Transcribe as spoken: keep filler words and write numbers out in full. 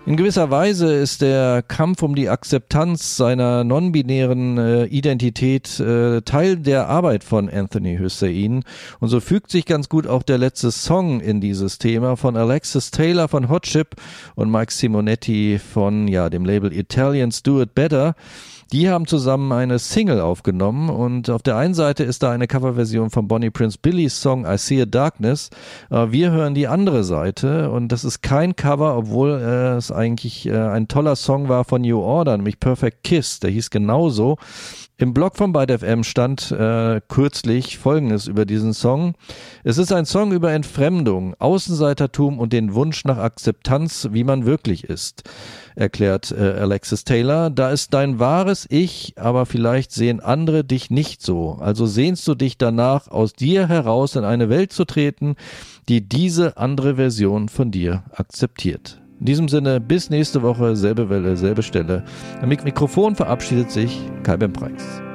In gewisser Weise ist der Kampf um die Akzeptanz seiner non-binären äh, Identität äh, Teil der Arbeit von Anthony Hussein. Und so fügt sich ganz gut auch der letzte Song in dieses Thema von Alexis Taylor von Hot Chip und Mike Simonetti von ja dem Label Italians Do It Better. Die haben zusammen eine Single aufgenommen und auf der einen Seite ist da eine Coverversion von Bonnie Prince Billys Song I See a Darkness. Wir hören die andere Seite und das ist kein Cover, obwohl äh, es eigentlich äh, ein toller Song war von New Order, nämlich Perfect Kiss, der hieß genauso. Im Blog von Byte F M stand äh, kürzlich Folgendes über diesen Song. Es ist ein Song über Entfremdung, Außenseitertum und den Wunsch nach Akzeptanz, wie man wirklich ist, erklärt äh, Alexis Taylor. Da ist dein wahres Ich, aber vielleicht sehen andere dich nicht so. Also sehnst du dich danach, aus dir heraus in eine Welt zu treten, die diese andere Version von dir akzeptiert. In diesem Sinne, bis nächste Woche, selbe Welle, selbe Stelle. Am Mikrofon verabschiedet sich Kai Ben Preiks.